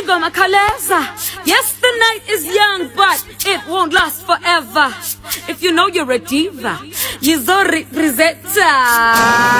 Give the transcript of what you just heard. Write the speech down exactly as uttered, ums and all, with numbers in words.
Ingoma Kaleza. Yes, the night is young, but it won't last forever. If you know you're a diva, Yizori Rizetta.